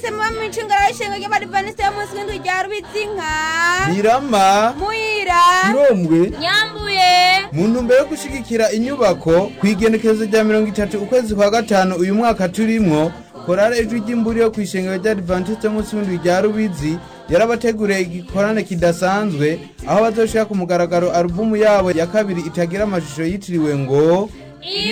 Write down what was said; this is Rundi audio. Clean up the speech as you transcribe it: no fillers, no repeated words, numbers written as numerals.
mwese muba mw'icungara y'ishenga ry'abadivantisite y'umunsi w'indwi rya Rubitsinka Birama Muhira Kirombwe Nyambuye mu ntumbero yo gushigikira inyubako kw'igenekerezo rya 30 ukwezi kwa gatanu uyu mwaka turimwo korale ijwi ry'imburi yo kw'ishengero ry'Adventiste y'umunsi w'indwi rya Rubizi yarabateguriye igikorane kidasanzwe aho bazoshika ku mugaragaro alubumu yabo ya kabiri itagira amashusho yitiriwe ngo